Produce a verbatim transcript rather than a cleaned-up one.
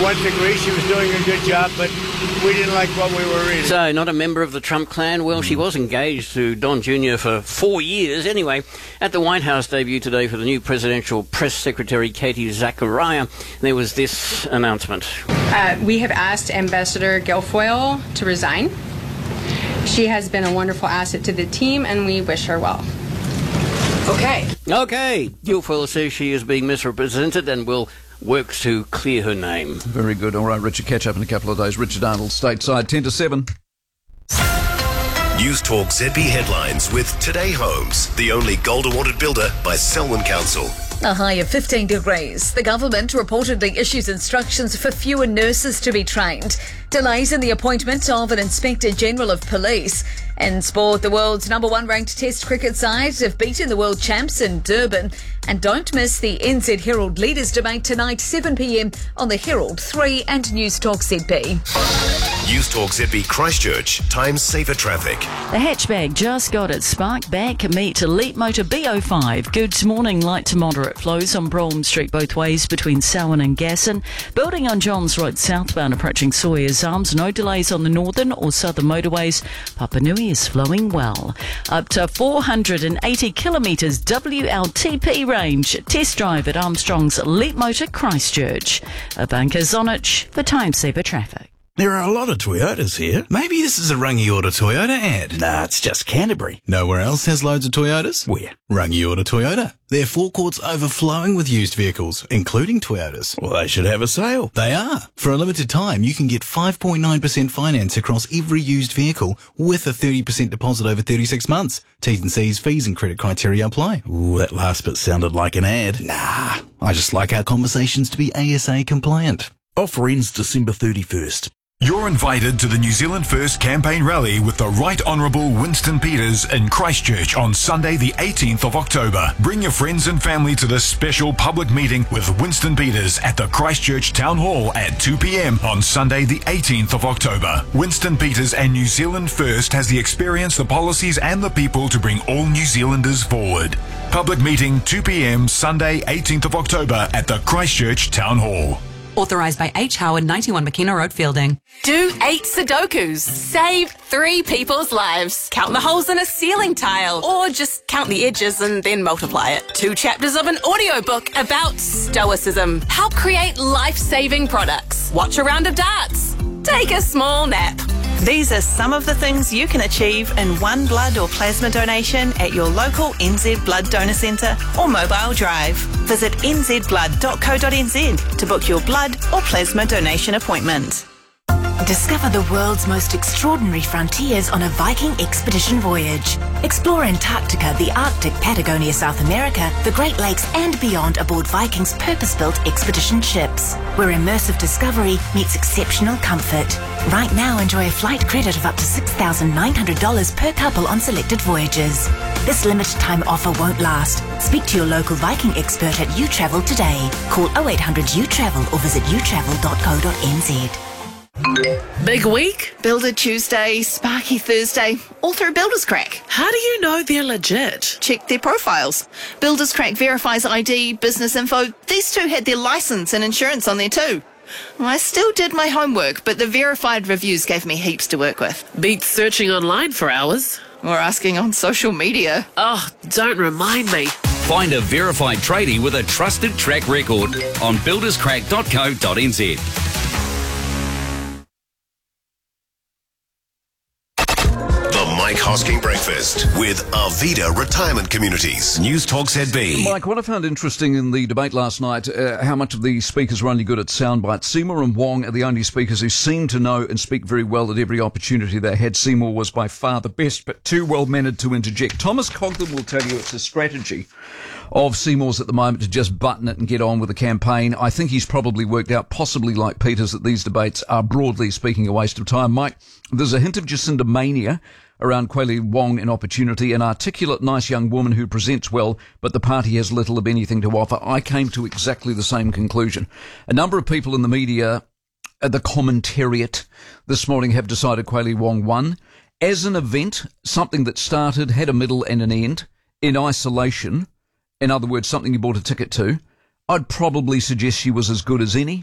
one agreed she was doing a good job, but we didn't like what we were reading. So, not a member of the Trump clan? Well, she was engaged to Don Junior for four years. Anyway, at the White House debut today for the new presidential press secretary, Katie Zachariah, there was this announcement. Uh, we have asked Ambassador Guilfoyle to resign. She has been a wonderful asset to the team, and we wish her well. Okay. Okay. Guilfoyle says she is being misrepresented and will work to clear her name. Very good. All right, Richard, catch up in a couple of days. Richard Arnold, stateside, ten to seven. News Talk Z B headlines with Today Homes, the only gold awarded builder by Selwyn Council. A high of fifteen degrees. The government reportedly issues instructions for fewer nurses to be trained. Delays in the appointment of an Inspector General of Police. In sport, the world's number one ranked Test cricket side have beaten the world champs in Durban. And don't miss the N Z Herald Leaders Debate tonight, seven p m on the Herald three and News Talk Z B. News Talk Z B Christchurch, time saver traffic. The hatchback just got its spark back. Meet Elite Motor B O five. Good morning, light to moderate flows on Brougham Street both ways between Samhain and Gasson. Building on Johns Road southbound approaching Sawyer's Arms. No delays on the northern or southern motorways. Papanui is flowing well. Up to four hundred eighty kilometres W L T P range. Test drive at Armstrong's Elite Motor Christchurch. Ivanka Zonich for time saver traffic. There are a lot of Toyotas here. Maybe this is a Rangiora Toyota ad. Nah, it's just Canterbury. Nowhere else has loads of Toyotas? Where? Rangiora Toyota. Their forecourt's overflowing with used vehicles, including Toyotas. Well, they should have a sale. They are. For a limited time, you can get five point nine percent finance across every used vehicle with a thirty percent deposit over thirty-six months. T's and C's, fees and credit criteria apply. Ooh, that last bit sounded like an ad. Nah, I just like our conversations to be A S A compliant. Offer ends December thirty-first. You're invited to the New Zealand First campaign rally with the Right Honourable Winston Peters in Christchurch on Sunday the eighteenth of October. Bring your friends and family to this special public meeting with Winston Peters at the Christchurch Town Hall at two p m on Sunday the eighteenth of October. Winston Peters and New Zealand First has the experience, the policies and the people to bring all New Zealanders forward. Public meeting two p m Sunday eighteenth of October at the Christchurch Town Hall. Authorised by H. Howard, ninety-one McKenna Road, Fielding. Do eight Sudokus. Save three people's lives. Count the holes in a ceiling tile. Or just count the edges and then multiply it. Two chapters of an audiobook about stoicism. Help create life-saving products. Watch a round of darts. Take a small nap. These are some of the things you can achieve in one blood or plasma donation at your local N Z Blood Donor Centre or mobile drive. Visit n z blood dot co dot n z to book your blood or plasma donation appointment. Discover the world's most extraordinary frontiers on a Viking expedition voyage. Explore Antarctica, the Arctic, Patagonia, South America, the Great Lakes and beyond aboard Viking's purpose-built expedition ships, where immersive discovery meets exceptional comfort. Right now, enjoy a flight credit of up to six thousand nine hundred dollars per couple on selected voyages. This limited time offer won't last. Speak to your local Viking expert at uTravel today. Call oh eight hundred U travel or visit u travel dot co dot n z. Big week? Builder Tuesday, Sparky Thursday, all through Builders Crack. How do you know they're legit? Check their profiles. Builders Crack verifies I D, business info. These two had their license and insurance on there too. I still did my homework, but the verified reviews gave me heaps to work with. Beats searching online for hours. Or asking on social media. Oh, don't remind me. Find a verified tradie with a trusted track record on builders crack dot co dot n z. Mike Hosking Breakfast with Arvida Retirement Communities. News Talk Z B. Mike, what I found interesting in the debate last night, uh, how much of the speakers were only good at sound bites. Seymour and Wong are the only speakers who seem to know and speak very well at every opportunity they had. Seymour was by far the best, but too well-mannered to interject. Thomas Coglan will tell you it's a strategy of Seymour's at the moment to just button it and get on with the campaign. I think he's probably worked out, possibly like Peters, that these debates are, broadly speaking, a waste of time. Mike, there's a hint of Jacinda mania around Kweli Wong in Opportunity, an articulate, nice young woman who presents well, but the party has little of anything to offer. I came to exactly the same conclusion. A number of people in the media, uh, the commentariat this morning, have decided Kweli Wong won. As an event, something that started, had a middle and an end, in isolation, in other words, something you bought a ticket to, I'd probably suggest she was as good as any.